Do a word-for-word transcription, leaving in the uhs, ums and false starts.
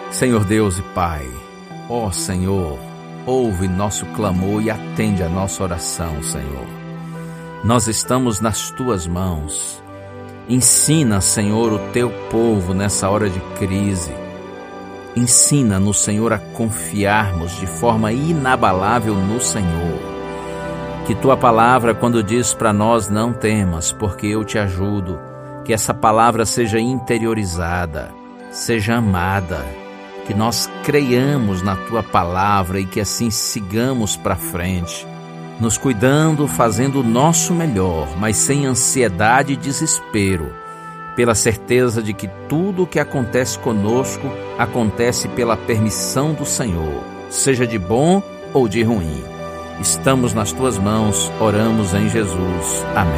Senhor Deus e Pai, ó Senhor, ouve nosso clamor e atende a nossa oração, Senhor. Nós estamos nas Tuas mãos. Ensina, Senhor, o Teu povo nessa hora de crise. Ensina-nos, Senhor, a confiarmos de forma inabalável no Senhor. Que Tua palavra, quando diz para nós não temas, porque eu te ajudo, que essa palavra seja interiorizada, seja amada, que nós creiamos na Tua palavra e que assim sigamos para frente, nos cuidando, fazendo o nosso melhor, mas sem ansiedade e desespero, pela certeza de que tudo o que acontece conosco acontece pela permissão do Senhor, seja de bom ou de ruim. Estamos nas Tuas mãos, oramos em Jesus. Amém.